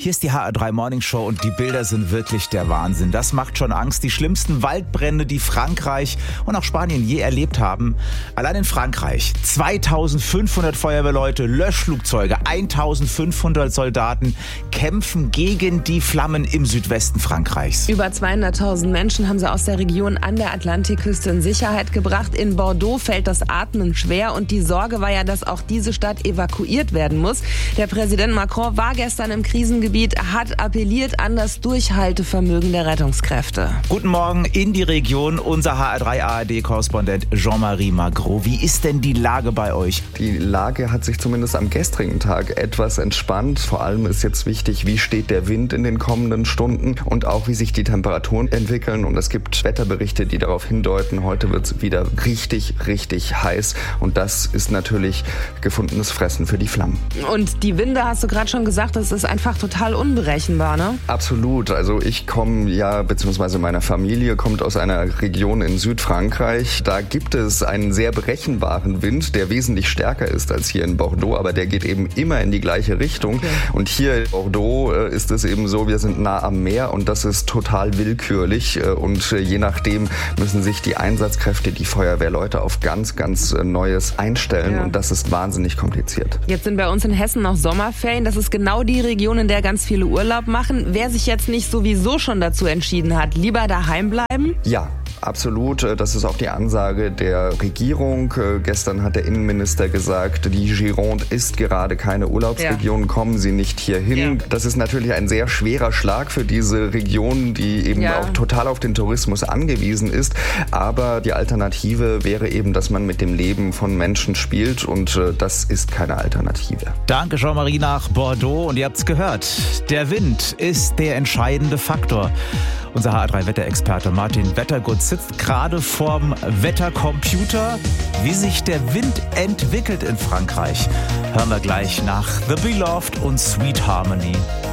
Hier ist die HR3 Morning Show und die Bilder sind wirklich der Wahnsinn. Das macht schon Angst. Die schlimmsten Waldbrände, die Frankreich und auch Spanien je erlebt haben. Allein in Frankreich 2500 Feuerwehrleute, Löschflugzeuge, 1500 Soldaten kämpfen gegen die Flammen im Südwesten Frankreichs. Über 200.000 Menschen haben sie aus der Region an der Atlantikküste in Sicherheit gebracht. In Bordeaux fällt das Atmen schwer und die Sorge war ja, dass auch diese Stadt evakuiert werden muss. Der Präsident Macron war gestern im Krisengebiet, hat appelliert an das Durchhaltevermögen der Rettungskräfte. Guten Morgen in die Region, unser HR3 ARD-Korrespondent Jean-Marie Magro. Wie ist denn die Lage bei euch? Die Lage hat sich zumindest am gestrigen Tag etwas entspannt. Vor allem ist jetzt wichtig, wie steht der Wind in den kommenden Stunden und auch wie sich die Temperaturen entwickeln. Und es gibt Wetterberichte, die darauf hindeuten, heute wird es wieder richtig, richtig heiß. Und das ist natürlich gefundenes Fressen für die Flammen. Und die Winde, hast du gerade schon gesagt, das ist einfach total unberechenbar, ne? Absolut. Also ich komme beziehungsweise meine Familie kommt aus einer Region in Südfrankreich. Da gibt es einen sehr berechenbaren Wind, der wesentlich stärker ist als hier in Bordeaux, aber der geht eben immer in die gleiche Richtung. Okay. Und hier in Bordeaux ist es eben so, wir sind nah am Meer und das ist total willkürlich. Und je nachdem müssen sich die Einsatzkräfte, die Feuerwehrleute auf ganz, ganz Neues einstellen. Ja. Und das ist wahnsinnig kompliziert. Jetzt sind bei uns in Hessen noch Sommerferien. Das ist genau die Region, in der ganz viele Urlaub machen. Wer sich jetzt nicht sowieso schon dazu entschieden hat, lieber daheim bleiben? Ja. Absolut, das ist auch die Ansage der Regierung. Gestern hat der Innenminister gesagt, die Gironde ist gerade keine Urlaubsregion, kommen Sie nicht hierhin. Ja. Das ist natürlich ein sehr schwerer Schlag für diese Region, die eben auch total auf den Tourismus angewiesen ist. Aber die Alternative wäre eben, dass man mit dem Leben von Menschen spielt und das ist keine Alternative. Danke, Jean-Marie nach Bordeaux. Und ihr habt's gehört, der Wind ist der entscheidende Faktor. Unser HR3-Wetterexperte Martin Wettergut sitzt gerade vorm Wettercomputer. Wie sich der Wind entwickelt in Frankreich, hören wir gleich nach The Beloved und Sweet Harmony.